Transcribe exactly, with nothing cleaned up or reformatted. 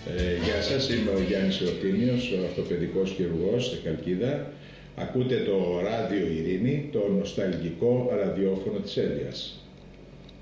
Ε, γεια σας, είμαι ο Γιάννης Ρωτίνιος, ο αυτοπαιδικός χειρουργός στη Χαλκίδα. Ακούτε το Ράδιο Ειρήνη, το νοσταλγικό ραδιόφωνο της Έλιας.